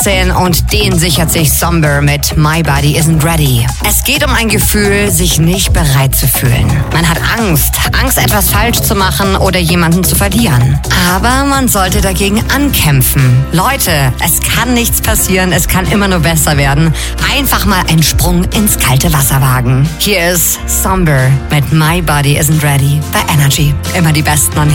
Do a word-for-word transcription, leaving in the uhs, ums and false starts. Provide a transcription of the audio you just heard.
achtzehn und den sichert sich Somber mit My Body Isn't Ready. Es geht um ein Gefühl, sich nicht bereit zu fühlen. Man hat Angst, Angst etwas falsch zu machen oder jemanden zu verlieren. Aber man sollte dagegen ankämpfen. Leute, es kann nichts passieren, es kann immer nur besser werden. Einfach mal einen Sprung ins kalte Wasser wagen. Hier ist Somber mit My Body Isn't Ready bei Energy. Immer die besten an